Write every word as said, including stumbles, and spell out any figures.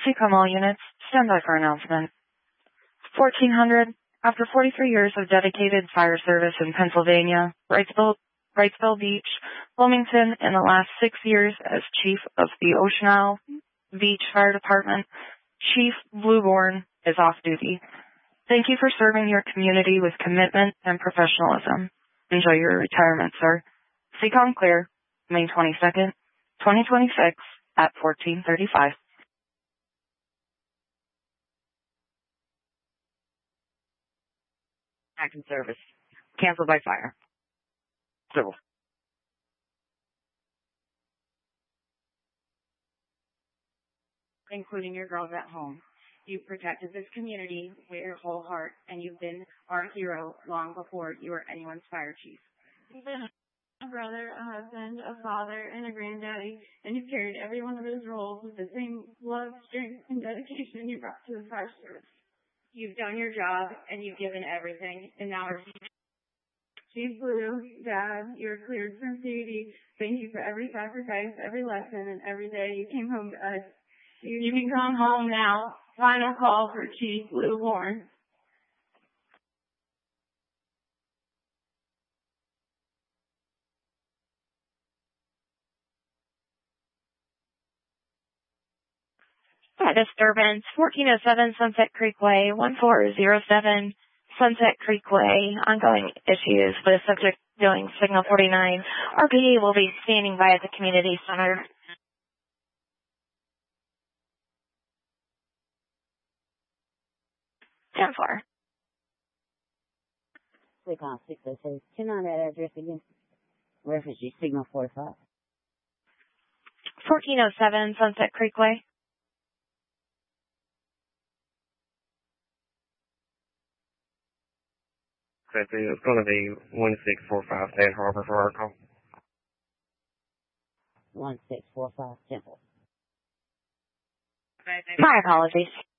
Seacom all units, stand by for announcement. fourteen hundred, after forty-three years of dedicated fire service in Pennsylvania, Wrightsville, Wrightsville Beach, Wilmington, in the last six years as chief of the Ocean Isle Beach Fire Department, Chief Blueborn is off duty. Thank you for serving your community with commitment and professionalism. Enjoy your retirement, sir. Seacom clear, May twenty-second, twenty twenty-six at fourteen thirty-five. Active service. Canceled by fire. Civil. Including your girls at home. You've protected this community with your whole heart, and you've been our hero long before you were anyone's fire chief. You've been a brother, a husband, a father, and a granddaddy, and you've carried every one of those roles with the same love, strength, and dedication you brought to the fire service. You've done your job, and you've given everything, and now our Chief Blue, Dad, you're cleared from duty. Thank you for every sacrifice, every lesson, and every day you came home to us. You, you can come home now. Final call for Chief Blueborn. By disturbance, fourteen oh seven Sunset Creek Way, one four zero seven Sunset Creek Way. Ongoing issues with subject doing signal forty-nine. R P D will be standing by at the community center. ten four. Click on six oh six. Turn on that address again. Refugee signal forty-five. fourteen oh seven Sunset Creek Way. It's going to be one six four five Sand Harbor for our call. one six four five Temple. My apologies.